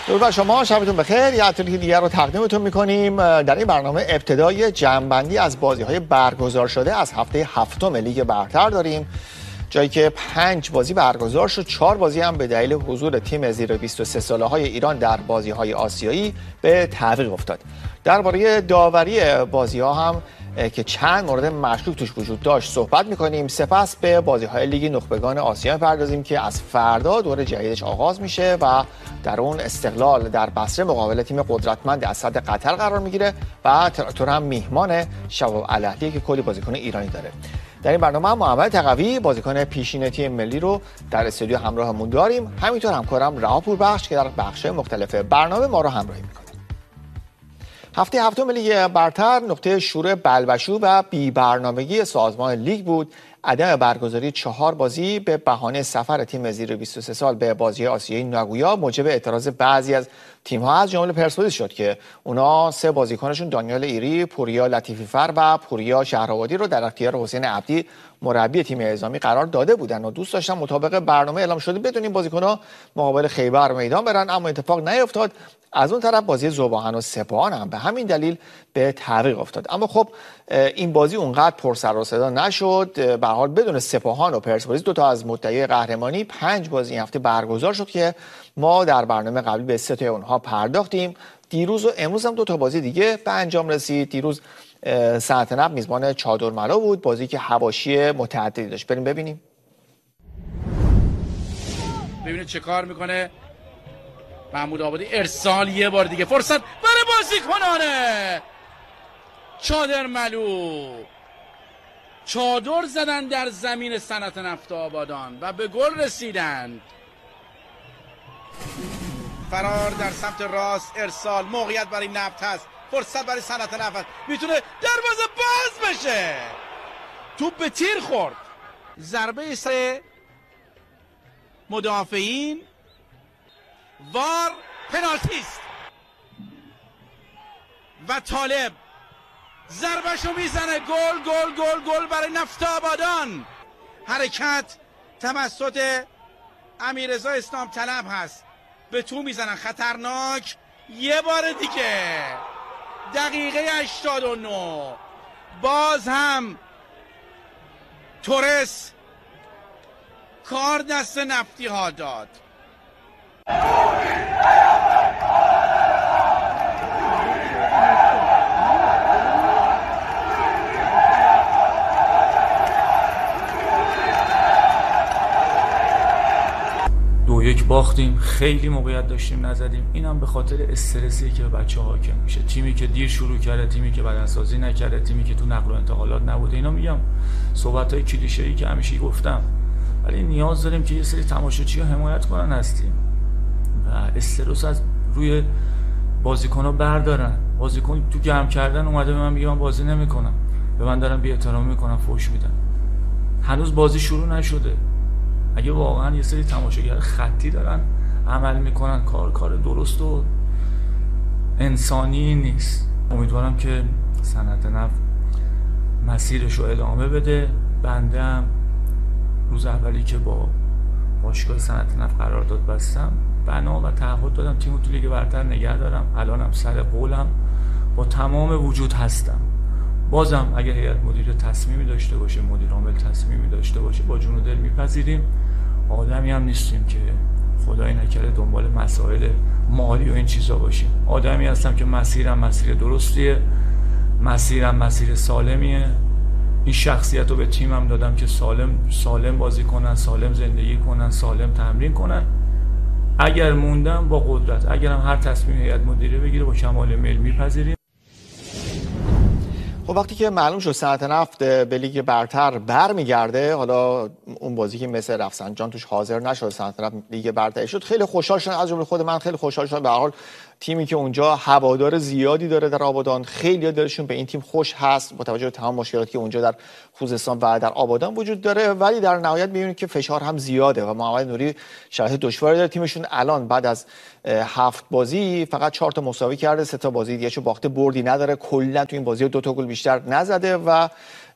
درود بر شما، شبتون بخیر. یه اطلاعی دیگر رو تقدیمتون می‌کنیم. در این برنامه ابتدای جمع‌بندی از بازی‌های برگزار شده از هفته هفتم لیگ برتر داریم، جایی که 5 بازی برگزار شد. 4 بازی هم به دلیل حضور تیم زیر 23 ساله‌های ایران در بازی‌های آسیایی به تعویق افتاد. درباره داوری بازی‌ها هم که چند مورد مشکوک توش وجود داشت صحبت می‌کنیم. سپس به بازی‌های لیگ نخبگان آسیا می‌پردازیم که از فردا دور جدیدش آغاز میشه و در اون استقلال در بصره مقابل تیم قدرتمند از صدر قطر قرار میگیره و تراکتور هم میهمان شباب الاهلی که کلی بازیکن ایرانی داره. در این برنامه هم محمد تقوی بازیکن پیشین تیم ملی رو در استودیو همراهمون داریم. همینطور همکارم رها پوربخش که در بخش‌های مختلف برنامه ما رو همراهی میکنه. هفته هفتم لیگ برتر نقطه شروع بلبشو و بی‌برنامگی سازمان لیگ بود. عدم برگزاری 4 بازی به بهانه سفر تیم زیر 23 سال به بازی آسیایی ناگویا موجب اعتراض بعضی از تیم‌ها از جمله پرسپولیس شد که اونا 3 بازیکنشون دانیال ایری، پوریا لطیفی‌فر و پوریا شهرآبادی رو در اختیار حسین عبدی مربی تیم اعزامی قرار داده بودن و دوست داشتن مطابق برنامه اعلام شده بدون این بازیکن‌ها مقابل خیبر میدان برن، اما اتفاق نیفتاد. از اون طرف بازی ذوب‌آهن و سپاهان هم به همین دلیل به تعویق افتاد. اما خب این بازی اونقدر پر سر و صدا نشد. به هر حال بدون سپاهان و پرسپولیس، دو تا از مدعی قهرمانی، 5 بازی این هفته برگزار شد که ما در برنامه قبلی به 3 تا اونها پرداختیم. دیروز و امروز هم 2 تا بازی دیگه به انجام رسید. دیروز صنعت نفت میزبان چادرملا بود، بازی که حواشی متعددی داشت. بریم ببینیم چه کار میکنه محمود آبادی. ارسال یه بار دیگه، فرصت برای بازیکنانه چادرملو. چادر زدن در زمین صنعت نفت آبادان و به گل رسیدند. فرار در سمت راست، ارسال، موقعیت برای نفت هست، فرصت برای صنعت نفت، میتونه دروازه باز بشه. توپ به تیر خورد. ضربه سه مدافعین، وار، پنالتیست و طالب ضربهشو میزنه. گل گل گل گل برای نفت آبادان. حرکت توسط امیررضا اسلام طلب هست، به تو میزنن، خطرناک. یه بار دیگه دقیقه 89 باز هم تورس کار دست نفتی ها داد. یک باختیم، خیلی موقعیت داشتیم نزدیم. اینم به خاطر استرسی که به بچه‌ها حاکم میشه. تیمی که دیر شروع کرده، تیمی که بدنسازی نکرده، تیمی که تو نقل و انتقالات نبوده. اینا میگم صحبت‌های کلیشه‌ای که همیشه گفتم، ولی نیاز داریم که یه سری تماشاچی‌ها حمایت کنن از تیم و استرس از روی بازیکن‌ها بردارن. بازیکن تو گرم کردن اومده به من میگه من بازی نمی‌کنم، به من دارن بی‌احترامی می‌کنن، فحش میدن. هنوز بازی شروع نشده. اگه واقعا یه سری تماشاگر خطی دارن عمل میکنن، کار درست و انسانی نیست. امیدوارم که صنعت نفت مسیرش رو ادامه بده. بنده هم روز اولی که با باشگاه صنعت نفت قرارداد بستم، بنا و تعهد دادم تیمو تو لیگ برتر نگه دارم. الانم سر قولم با تمام وجود هستم. بازم اگه هیئت مدیره تصمیمی داشته باشه، مدیر عامل تصمیمی داشته باشه، با جون و دل میپذیریم. آدمی هم نیستیم که خدای نکرده دنبال مسائل مالی و این چیزا باشیم. آدمی هستم که مسیرم مسیر درستیه، مسیرم مسیر سالمیه. این شخصیت رو به تیمم دادم که سالم بازی کنن، سالم زندگی کنن، سالم تمرین کنن. اگر موندم با قدرت، اگرم هر تصمیم هیئت مدیره بگیره با کمال میل میپذیریم. خب وقتی که معلوم شد صنعت نفت به لیگ برتر برمیگرده، حالا اون بازی که مثل رفسنجان توش حاضر نشد، صنعت نفت لیگ برتر شد، خیلی خوشحال شدن، از جمله خود من خیلی خوشحال شدم. به هر حال تیمی که اونجا هوادار زیادی داره در آبادان، خیلی دلشون به این تیم خوش هست با توجه به تمام مشکلاتی که اونجا در خوزستان و در آبادان وجود داره، ولی در نهایت می‌بینید که فشار هم زیاده و محمد نوری شرایط دشواری داره. تیمشون الان بعد از 7 بازی فقط 4 تا مساوی کرده، 3 تا بازی دیگه‌شو باخته، بردی نداره. کلا تو این بازی 2 تا گل بیشتر نزده و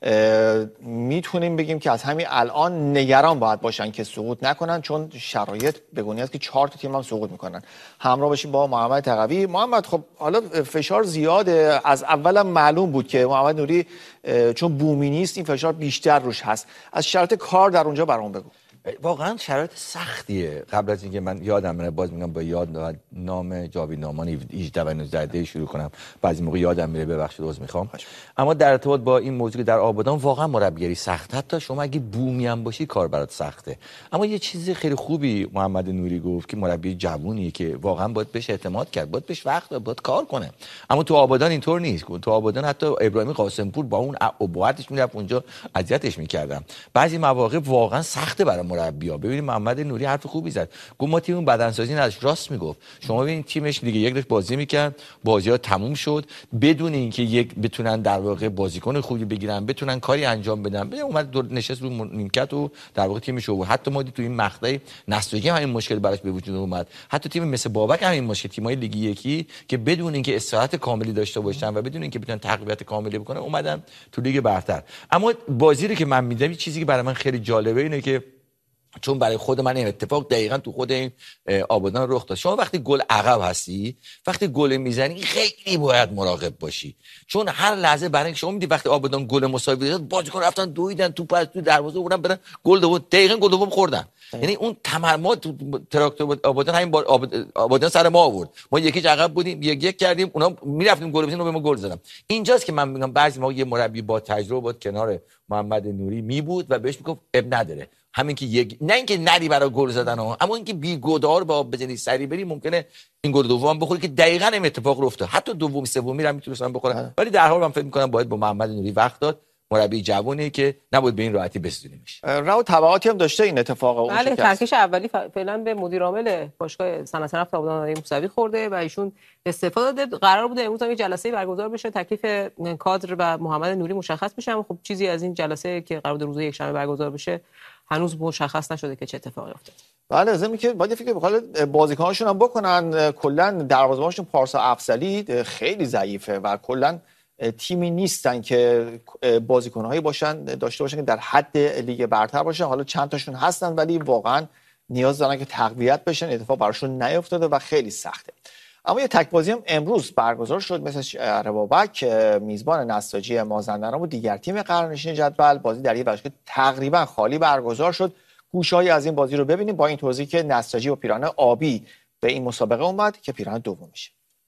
میتونیم بگیم که از همین الان نگران باید باشن که سقوط نکنن، چون شرایط بگونی است که 4 تا تیم هم سقوط میکنن. همراه باشیم با محمد تقوی. محمد، خب حالا فشار زیاده، از اولم معلوم بود که محمد نوری چون بومی نیست این فشار بیشتر روش هست. از شرایط کار در اونجا برام بگو. واقعا شرایط سختیه. قبل از اینکه من یادم میره باز میگم با یاد نام جاوید نامان 18 و 19 شروع کنم، بعضی موقع یادم میره، ببخشید عذر میخوام. اما در ارتباط با این موضوع که در آبادان واقعا مربیگری سخت، حتی شما اگه بومی هم باشی کار برات سخته. اما یه چیز خیلی خوبی محمد نوری گفت که مربی جوونیه که واقعا باید بهش اعتماد کرد، باید بهش وقت داد، باید کار کنه. اما تو آبادان اینطور نیست. تو آبادان حتی ابراهیم قاسمپور با اون ابهاتش میرفت اونجا اذیتش میکردن. بعضی مواقع واقعا سخته برای مربی‌ها. ببینید محمد نوری حرف خوبی زد، گفت ما تیم بدنسازی نداشت. راست میگفت. شما ببینید تیمش لیگ 1 داشت بازی میکرد، بازی‌ها تموم شد بدون اینکه یک بتونن در واقع بازیکن خوبی بگیرن، بتونن کاری انجام بدن. اومد نشست رو نیمکت و در واقع تیمش رو حتی ما تو این مقطع نساجی هم این مشکل براش به وجود اومد. حتی تیم مثل بابک هم این مشکل، تیم‌های لیگ 1 که بدون اینکه استراحت کاملی داشته باشن و بدون اینکه بتونن تقویت کاملی بکنن اومدن تو لیگ برتر. اما بازی رو که من می‌دیدم یه چیزی که برای من خیلی جالبه اینه که چون برای خود من این اتفاق دقیقاً تو خود این آبادان رخ داد. شما وقتی گل عقب هستی، وقتی گل میزنی خیلی باید مراقب باشی، چون هر لحظه برای شما میدی وقتی آبادان گل مساوی داد بازیکن رفتن دویدن توپ از تو دروازه بردن برن گل دوم، دقیقاً گل دوم خوردن. یعنی اون تمرمات تو تراکتور آبادان همین بار آبادان سر ما آورد. ما یکی عقب بودیم، یک کردیم، اونا میرفتیم گل بزنن و به ما گل زدن. اینجاست که من میگم بعضی موقع یه مربی با تجربه بود کنار محمد نوری می بود و بهش میگفت اب نداره، همین که یک نه اینکه نری برای گل زدن ها، اما اینکه بی گدار با بزنی سری بری ممکنه این گل دوم بخوری که دقیقاً این اتفاق افتاد. حتی دوم سومی هم میتونستن بخورن، ولی در حال من فکر می‌کنم باید با محمد نوری وقت داد. مربی جوونی که نباید به این راحتی بسودیمش. راو تبعاتی هم داشته این اتفاق. بله، ترکیش اولی فعلا به مدیر عامل باشگاه صنعت نفت آبادان موسوی خورده و ایشون استعفا داده. قرار بوده امروز هم یه جلسه برگزار بشه، تکلیف کادر و محمد نوری مشخص بشه، اما خب چیزی از این جلسه که قرار بوده روز یکشنبه برگزار بشه هنوز مشخص نشده که چه اتفاقی افتاد. بله، ضمن که باید فکر به بازیکناشون هم بکنن. کلا دروازه‌بانشون پارسا افضلی خیلی ضعیفه و کلا تیمی نیستن که بازیکن‌هایی داشته باشن که در حد لیگ برتر باشن. حالا چند تاشون هستن ولی واقعا نیاز دارن که تقویت بشن. اتفاق براشون نیفتاده و خیلی سخته. اما یه تک بازی هم امروز برگزار شد مثل شهر بابک، میزبان نساجی مازندران و دیگر تیم قهرمانشین جدول. بازی در یه باشگاه تقریبا خالی برگزار شد. گوشه‌ای از این بازی رو ببینیم با این توضیح که نساجی و پیراهن آبی به این مسابقه اومد که پیراهن دوم میشه.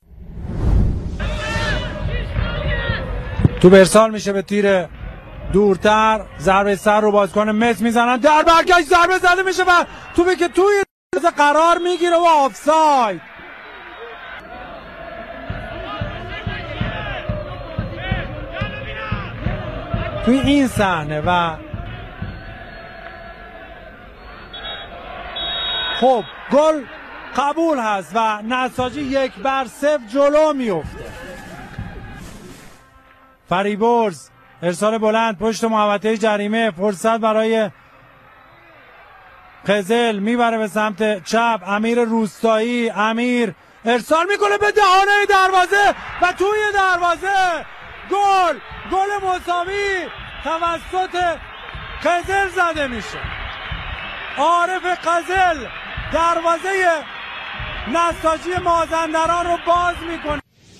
تو برسال میشه به تیر دورتر، ضربه سر رو بازیکن مس میزنن، در برگشت ضربه زده میشه و توپی که توی قرار میگیره و آفساید. توی این صحنه و خب گل قبول هست و نساجی 1-0 جلو میفته. فریبرز ارسال بلند پشت محوطه جریمه، فرصت برای قزل، میبره به سمت چپ. امیر روستایی، امیر ارسال میکنه به دهانه دروازه و توی دروازه گل مساوی توسط قزل زده میشه. عارف قزل دروازه نساجی مازندران رو باز میکنه.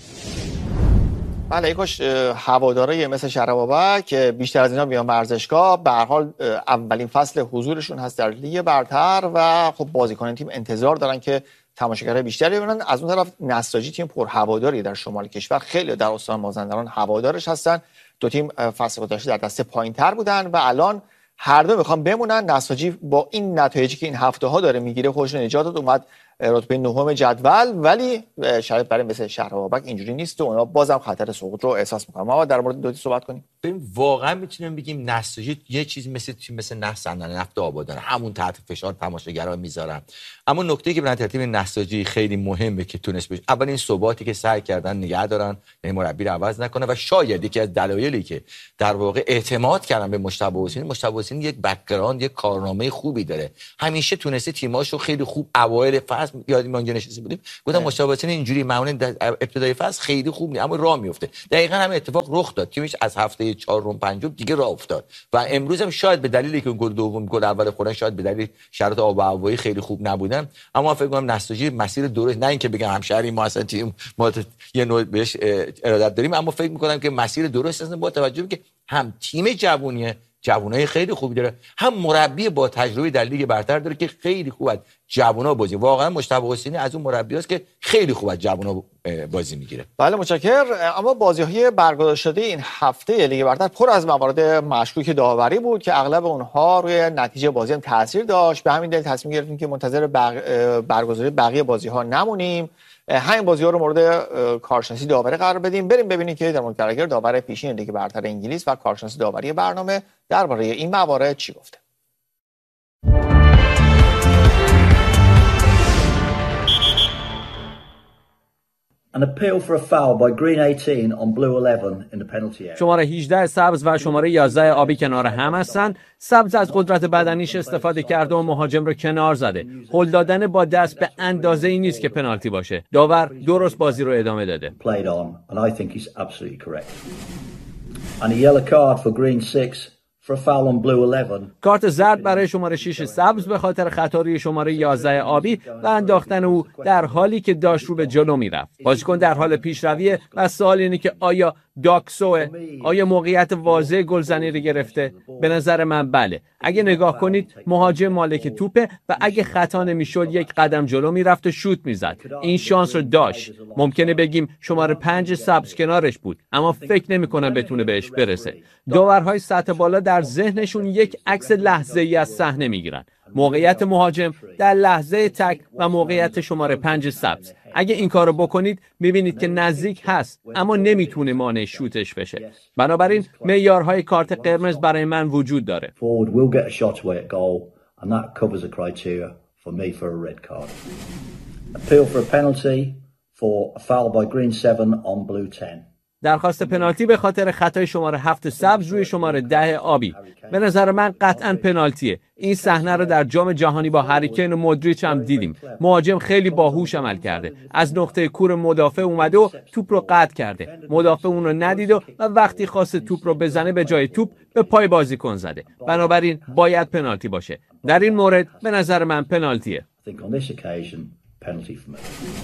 بله، یکاش هوادارای مثل شهر بابک که بیشتر از اینا بیان ورزشگاه، به هر حال اولین فصل حضورشون هست در لیگ برتر و خب بازیکنان تیم انتظار دارن که تماشاگرای بیشتری ببینن. از اون طرف نساجی تیم پر هواداری در شمال کشور، خیلی در استان مازندران هوادارش هستن. دو تیم فصل گذشته در دسته پایین‌تر بودن و الان هر دو میخوان بمونن. نساجی با این نتایجی که این هفته ها داره میگیره خودش نجات داد، اومد رتبه 9 جدول، ولی شرایط برای مثل شهر بابک اینجوری نیست و اونا بازم خطر سقوط رو احساس میکنن. ما در مورد دوتی صحبت کنیم. ببین واقعا میتونیم بگیم نساجی یه چیز مثل نفت آبادان، همون تحت فشار تماشاگرها میذارن. اما نکته‌ای که برای ترتیب نساجی خیلی مهمه که تونست بشه، اول این ثباتی که سعی کردن نگه دارن، یعنی مربی رو عوض نکنه و شاید یکی از دلایلی که در واقع اعتماد کردن به مجتبی حسینی یک بک‌گراند، یک کارنامه خوبی داره، همیشه تونسته تیماشو خیلی خوب اوایل فصل فصل یاد ما نشسته بودیم، گفتم مسابقه اینجوری معمولا در ابتدای فصل خیلی خوب نیست اما راه میفته. دقیقاً همین اتفاق رخ داد. تیمش از هفته 4 و 5 دیگه راه افتاد و امروز هم شاید به دلیلی که گل دوم گل اول خوردن، شاید به دلیل شرایط آب و هوایی خیلی خوب نبودن، اما فکر کنم نساجی مسیر درست، نه اینکه بگم همشهری ما اصلا تیم ما یه نوع بهش ارادت داریم، اما فکر می‌کنم که مسیر درست است با توجه به که هم تیم جوونای خیلی خوبی داره، هم مربی با تجربه در لیگ برتر داره که خیلی خوب از جوونا بازی. واقعا مجتبی حسینی از اون مربیاست که خیلی خوب از جوونا بازی میگیره. بله متشکرم. اما بازی‌های برگزار شده این هفته لیگ برتر پر از موارد مشکوک داوری بود که اغلب اونها روی نتیجه بازی هم تاثیر داشت. به همین دلیل تصمیم گرفتیم که منتظر برگزاری بقیه بازی‌ها نمونیم. همین بازی‌ها رو مورد کارشناسی داوری قرار بدیم. بریم ببینیم که در مورد کارگر داور پیشین لیگ برتر انگلیس و کارشناسی داوری برنامه درباره این موارد چی گفته. An appeal for a foul by green 18 on blue 11 in the penalty area. شماره 18 سبز و شماره 11 آبی کنار هم هستند. سبز از قدرت بدنیش استفاده کرده و مهاجم رو کنار زده. هل دادن با دست به اندازه ای نیست که پنالتی باشه. داور درست بازی رو ادامه داده. Played on and I think he's absolutely correct. And a yellow card for green 6 for a foul on blue 11. کارت زرد برای شماره 6 سبز به خاطر خطا روی شماره 11 آبی و انداختن او در حالی که داشت رو به جلو میرفت. بازیکن در حال پیشرویه و سوال اینه که آیا داکسوه؟ آیا موقعیت واضح گلزنی رو گرفته؟ به نظر من بله. اگه نگاه کنید مهاجم مالک توپه و اگه خطا نمیشد یک قدم جلو میرفت و شوت میزد. این شانس رو داشت. ممکنه بگیم شماره 5 سبز کنارش بود اما فکر نمی‌کنم بتونه بهش برسه. داورهای سطح بالا در ذهنشون یک عکس لحظه‌ای از صحنه میگیرن. موقعیت مهاجم در لحظه تک و موقعیت شماره 5 سبز. اگه این کارو بکنید میبینید که نزدیک هست اما نمیتونه مانع شوتش بشه. بنابراین معیارهای کارت قرمز برای من وجود داره. Forward will get a shot away at goal and that covers the criteria for me for a red card. Appeal for a penalty for a foul by green 7 on blue 10. درخواست پنالتی به خاطر خطای شماره 7 سبز روی شماره 10 آبی. به نظر من قطعاً پنالتیه. این صحنه رو در جام جهانی با هری کین و مودریچ هم دیدیم. مهاجم خیلی باهوش عمل کرده. از نقطه کور مدافع اومده و توپ رو قطع کرده. مدافع اون رو ندید و وقتی خواست توپ رو بزنه به جای توپ به پای بازیکن زده. بنابراین باید پنالتی باشه. در این مورد به نظر من پنالتیه. I think on this occasion penalty for me.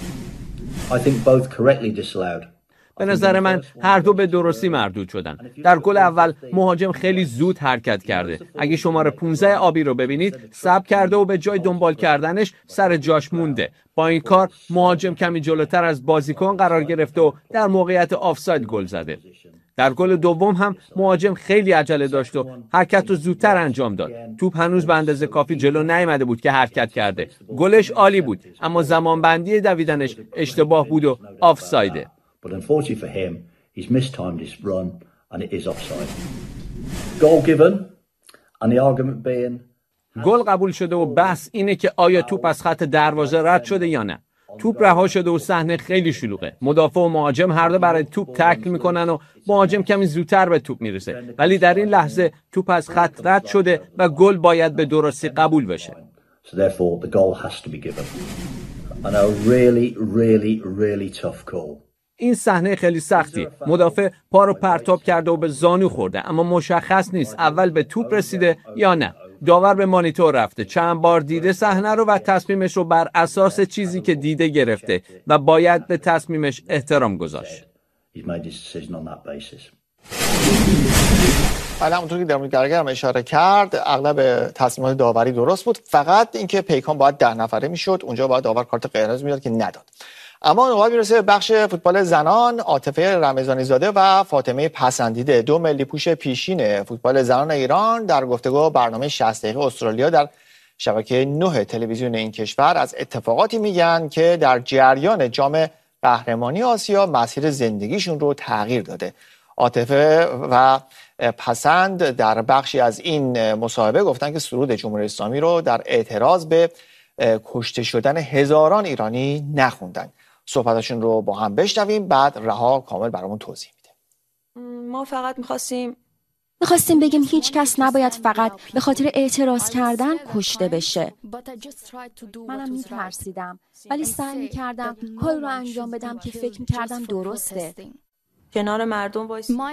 I think both correctly disallowed. به نظر من هر دو به درستی مردود شدن. در گل اول مهاجم خیلی زود حرکت کرده. اگه شماره 15 آبی رو ببینید صبر کرده و به جای دنبال کردنش سر جاش مونده. با این کار مهاجم کمی جلوتر از بازیکن قرار گرفته و در موقعیت آفساید گل زده. در گل دوم هم مهاجم خیلی عجله داشت و حرکت رو زودتر انجام داد. توپ هنوز به اندازه کافی جلو نیامده بود که حرکت کرده. گلش عالی بود اما زمانبندی دویدنش اشتباه بود و آفسایده. But unfortunately for him, he's mistimed his run and it is offside. Goal given and the argument being گل قبول شده و بحث اینه که آیا توپ از خط دروازه رد شده یا نه. توپ رها شده و صحنه خیلی شلوغه. مدافع و مهاجم هر دو برای توپ تکل میکنن و مهاجم کمی زودتر به توپ میرسه. ولی در این لحظه توپ از خط رد شده و گل باید به درستی قبول بشه. So therefore the goal has to be given. And a really tough call. این صحنه خیلی سختی. مدافع پا رو پرتاب کرده و به زانو خورده اما مشخص نیست اول به توپ رسیده یا نه. داور به مانیتور رفته، چند بار دیده صحنه رو و تصمیمش رو بر اساس چیزی که دیده گرفته و باید به تصمیمش احترام گذاشت. حالا همونطور که در مورد گرگر هم اشاره کرد اغلب تصمیمات داوری درست بود، فقط اینکه پیکان باید 10 نفره میشد، اونجا باید داور کارت قرمز میداد که نداد. اما نوبت میرسه به بخش فوتبال زنان. عاطفه رمضانی زاده و فاطمه پسندیده، 2 ملی پوش پیشین فوتبال زنان ایران، در گفتگو برنامه 60 دقیقه استرالیا در شبکه 9 تلویزیون این کشور از اتفاقاتی میگن که در جریان جام قهرمانی آسیا مسیر زندگیشون رو تغییر داده. عاطفه و پسند در بخشی از این مصاحبه گفتن که سرود جمهوری اسلامی رو در اعتراض به کشته شدن هزاران ایرانی نخوندن. صحبتشون رو با هم بشنویم، بعد رها کامل برامون توضیح میده. ما فقط میخواستیم میخواستیم بگیم هیچ کس نباید فقط به خاطر اعتراض کردن کشته بشه. منم میترسیدم، ولی سعی میکردم کاری رو انجام بدم که فکر میکردم درسته. کنار مردم وایس